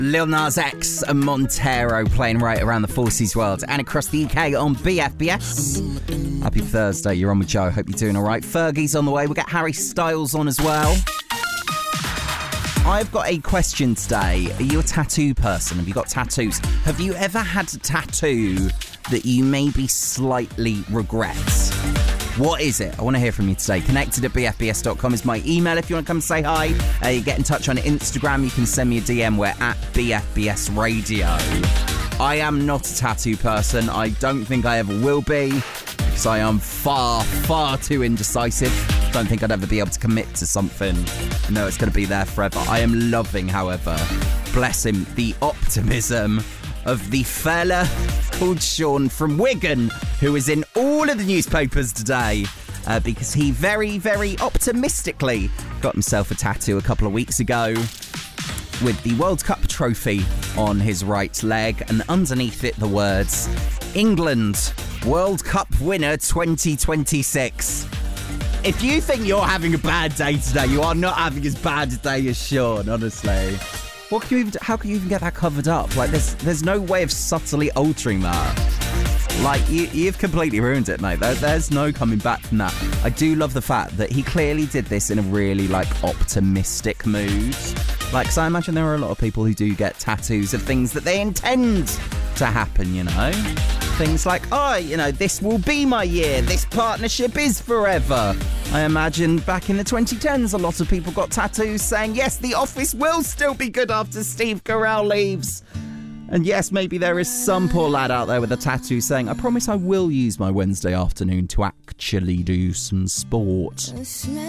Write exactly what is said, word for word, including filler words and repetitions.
Lil Nas X and Montero playing right around the Forces world and across the U K on B F B S. Happy Thursday, you're on with Joe. Hope you're doing all right. Fergie's on the way. We'll get Harry Styles on as well. I've got a question today. Are you a tattoo person? Have you got tattoos? Have you ever had a tattoo that you maybe slightly regret? What is it? I want to hear from you today. Connected at b f b s dot com is my email if you want to come and say hi. Uh, you get in touch on Instagram. You can send me a D M. We're at B F B S Radio. I am not a tattoo person. I don't think I ever will be, because I am far, far too indecisive. Don't think I'd ever be able to commit to something. No, it's going to be there forever. I am loving, however, bless him, the optimism of the fella called Sean from Wigan, who is in all of the newspapers today uh, because he very, very optimistically got himself a tattoo a couple of weeks ago with the World Cup trophy on his right leg, and underneath it the words, England World Cup winner twenty twenty-six. If you think you're having a bad day today, you are not having as bad a day as Sean, honestly. What can you even do? How can you even get that covered up? Like, there's there's no way of subtly altering that. Like, you, you've completely ruined it, mate. There, there's no coming back from that. I do love the fact that he clearly did this in a really, like, optimistic mood. Like, because I imagine there are a lot of people who do get tattoos of things that they intend to happen, you know? Things like, oh, you know, this will be my year. This partnership is forever. I imagine back in the twenty tens, a lot of people got tattoos saying, yes, The Office will still be good after Steve Carell leaves. And yes, maybe there is some poor lad out there with a tattoo saying, I promise I will use my Wednesday afternoon to actually do some sport.